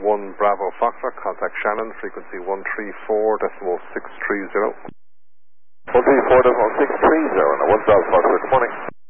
1 Bravo Foxtrot, contact Shannon, frequency 134.630. 134.630, 1 Bravo Foxtrot, good morning.